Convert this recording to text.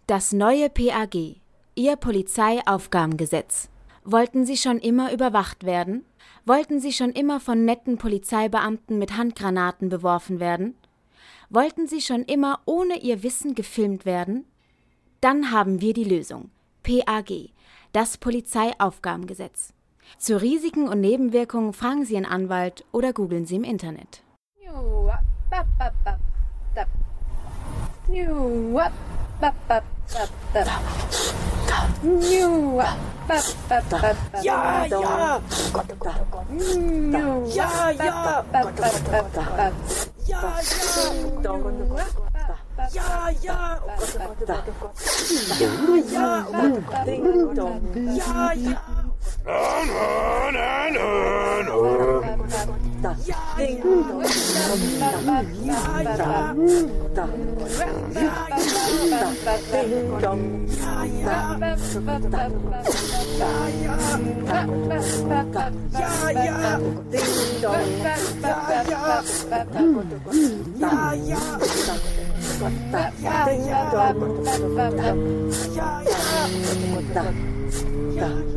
Das neue PAG, Ihr Polizeiaufgabengesetz. Wollten Sie schon immer überwacht werden? Wollten Sie schon immer von netten Polizeibeamten mit Handgranaten beworfen werden? Wollten Sie schon immer ohne Ihr Wissen gefilmt werden? Dann haben wir die Lösung. PAG, das Polizeiaufgabengesetz. Zu Risiken und Nebenwirkungen fragen Sie Ihren Anwalt oder googeln Sie im Internet. Ja, ja. Ja, ja. Ja, ja. Ja, ja. Ding dong. Ja, ja. Ding dong. Ja, ja. Ding dong. Ja, ja. Ja, ja. Ding dong. Ja, ja. Ja, ja. Ja, ja. Ja, ja.